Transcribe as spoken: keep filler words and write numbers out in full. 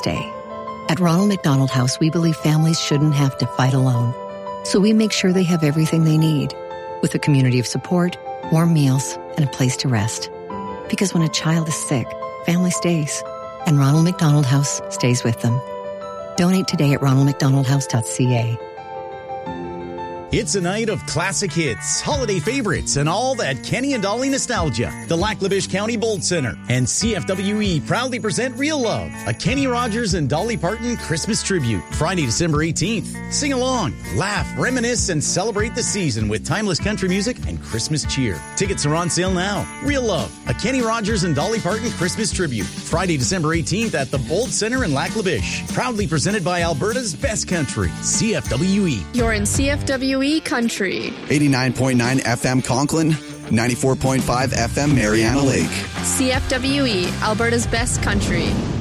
stay. At Ronald McDonald House, we believe families shouldn't have to fight alone. So we make sure they have everything they need, with a community of support, warm meals, and a place to rest. Because when a child is sick, family stays, and Ronald McDonald House stays with them. Donate today at ronald mcdonald house dot c a. It's a night of classic hits, holiday favorites, and all that Kenny and Dolly nostalgia. The Lac-La-Biche County Bold Center and C F W E proudly present Real Love, a Kenny Rogers and Dolly Parton Christmas tribute, Friday, December eighteenth. Sing along, laugh, reminisce, and celebrate the season with timeless country music and Christmas cheer. Tickets are on sale now. Real Love, a Kenny Rogers and Dolly Parton Christmas tribute, Friday, December eighteenth at the Bold Center in Lac-La-Biche. Proudly presented by Alberta's best country, C F W E. You're in C F W E Country. eighty-nine point nine F M Conklin, ninety-four point five F M Mariana Lake. C F W E, Alberta's best country.